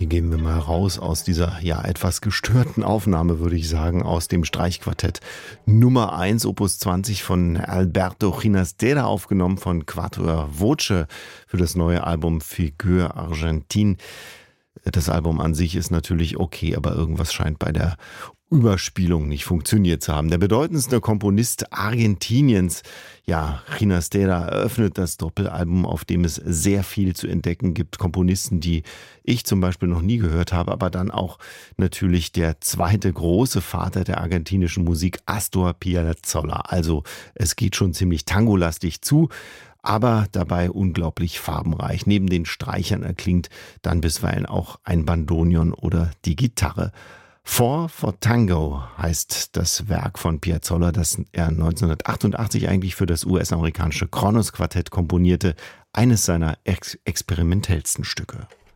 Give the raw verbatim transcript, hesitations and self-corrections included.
gehen wir mal raus aus dieser ja etwas gestörten Aufnahme, würde ich sagen, aus dem Streichquartett Nummer eins, Opus zwanzig von Alberto Ginastera, aufgenommen von Quatuor Voce für das neue Album Figure Argentine. Das Album an sich ist natürlich okay, aber irgendwas scheint bei der Überspielung nicht funktioniert zu haben. Der bedeutendste Komponist Argentiniens, ja, Ginastera, eröffnet das Doppelalbum, auf dem es sehr viel zu entdecken gibt. Komponisten, die ich zum Beispiel noch nie gehört habe, aber dann auch natürlich der zweite große Vater der argentinischen Musik, Astor Piazzolla. Also es geht schon ziemlich tangolastig zu, aber dabei unglaublich farbenreich. Neben den Streichern erklingt dann bisweilen auch ein Bandoneon oder die Gitarre. Four for Tango heißt das Werk von Piazzolla, das er neunzehnhundertachtundachtzig eigentlich für das U S-amerikanische Kronos Quartett komponierte, eines seiner ex- experimentellsten Stücke.